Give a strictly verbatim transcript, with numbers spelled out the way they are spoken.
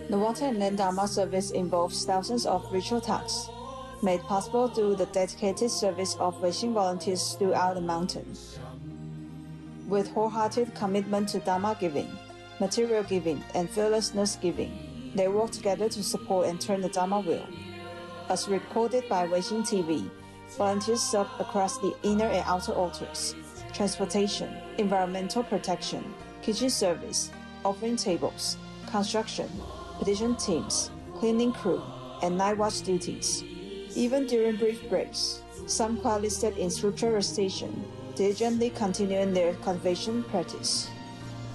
The Water and Land Dharma service involves thousands of ritual tasks, made possible through the dedicated service of Weixin volunteers throughout the mountain. With wholehearted commitment to Dharma giving, material giving, and fearlessness giving, they work together to support and turn the Dharma wheel. As reported by Weixin T V, volunteers serve across the inner and outer altars, transportation, environmental protection, kitchen service, offering tables, construction, petition teams, cleaning crew, and night watch duties. Even during brief breaks, some quietly sit in sutra recitation, diligently continuing their cultivation practice.